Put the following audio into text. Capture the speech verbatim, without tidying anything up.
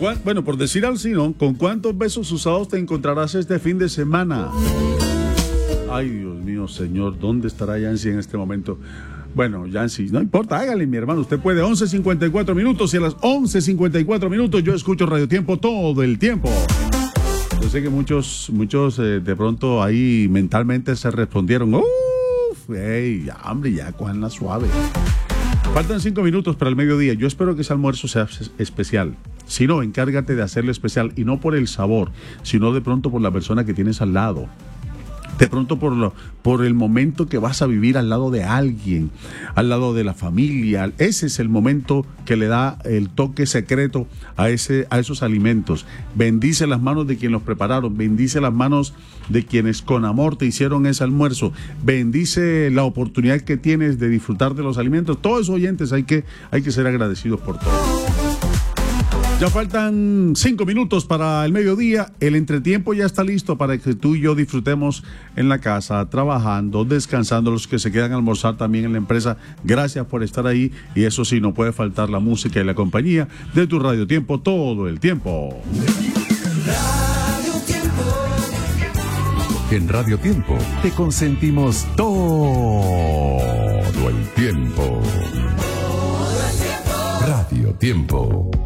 cuán, bueno, por decir así, ¿no? ¿Con cuántos besos usados te encontrarás este fin de semana? Ay, Dios mío, señor, ¿dónde estará Yancy en este momento? Bueno, Yancy, no importa, hágale, mi hermano, usted puede. once cincuenta y cuatro minutos y a las once cincuenta y cuatro minutos yo escucho Radio Tiempo todo el tiempo. Yo sé que muchos, muchos eh, de pronto ahí mentalmente se respondieron, uff, hey, ya, hombre, ya, cojanla suave. Faltan cinco minutos para el mediodía. Yo espero que ese almuerzo sea especial. Si no, encárgate de hacerlo especial, y no por el sabor, sino de pronto por la persona que tienes al lado. De pronto por, lo, por el momento que vas a vivir al lado de alguien, al lado de la familia. Ese es el momento que le da el toque secreto a, ese, a esos alimentos. Bendice las manos de quienes los prepararon, bendice las manos de quienes con amor te hicieron ese almuerzo, bendice la oportunidad que tienes de disfrutar de los alimentos. Todos esos oyentes hay que, hay que ser agradecidos por todo. Ya faltan cinco minutos para el mediodía. El entretiempo ya está listo para que tú y yo disfrutemos en la casa, trabajando, descansando. Los que se quedan a almorzar también en la empresa, gracias por estar ahí. Y eso sí, no puede faltar la música y la compañía de tu Radio Tiempo todo el tiempo. Radio Tiempo. En Radio Tiempo te consentimos todo el tiempo. Radio Tiempo.